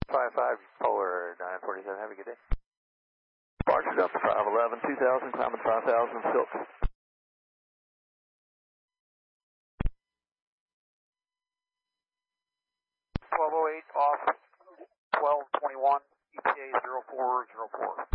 55 Polar 947, have a good day. Departure Delta 511, 2000, climbing 5000, Silk. 1208 off 1221, ETA 0404.